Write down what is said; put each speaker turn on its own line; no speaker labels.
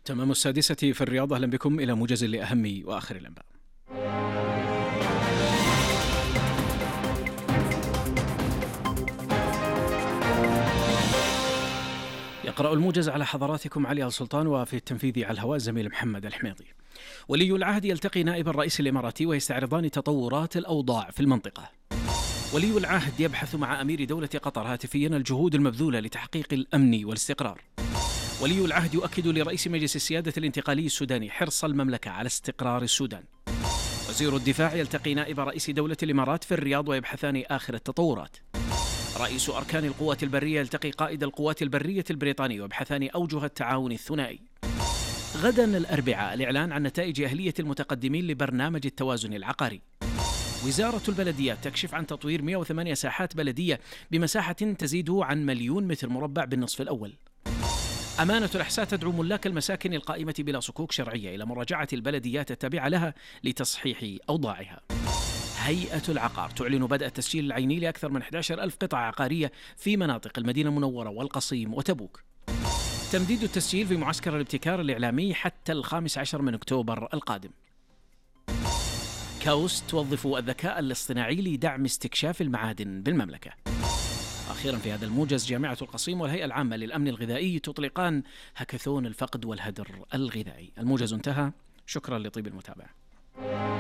تمام 6 في الرياض، أهلا بكم إلى موجز لأهم وآخر الأنباء. يقرأ الموجز على حضراتكم علي السلطان، وفي التنفيذ على الهواء زميل محمد الحميدي. ولي العهد يلتقي نائب الرئيس الإماراتي ويستعرضان تطورات الأوضاع في المنطقة. ولي العهد يبحث مع أمير دولة قطر هاتفيا الجهود المبذولة لتحقيق الأمن والاستقرار. ولي العهد يؤكد لرئيس مجلس السيادة الانتقالي السوداني حرص المملكة على استقرار السودان. وزير الدفاع يلتقي نائب رئيس دولة الإمارات في الرياض ويبحثان آخر التطورات. رئيس أركان القوات البرية يلتقي قائد القوات البرية البريطاني ويبحثان أوجه التعاون الثنائي. غدا الأربعاء الإعلان عن نتائج أهلية المتقدمين لبرنامج التوازن العقاري. وزارة البلديات تكشف عن تطوير 108 ساحات بلدية بمساحة تزيد عن 1,000,000 متر مربع بالنصف الأول. أمانة الإحساء تدعو ملاك المساكن القائمة بلا صكوك شرعية إلى مراجعة البلديات التابعة لها لتصحيح أوضاعها. هيئة العقار تعلن بدء التسجيل العيني لأكثر من 11,000 قطعة عقارية في مناطق المدينة المنورة والقصيم وتبوك. تمديد التسجيل في معسكر الابتكار الإعلامي حتى 15 من أكتوبر القادم. كاوس توظف الذكاء الاصطناعي لدعم استكشاف المعادن بالمملكة. أخيرا في هذا الموجز، جامعة القصيم والهيئة العامة للأمن الغذائي تطلقان هاكاثون الفقد والهدر الغذائي. الموجز انتهى، شكرا لطيب المتابعة.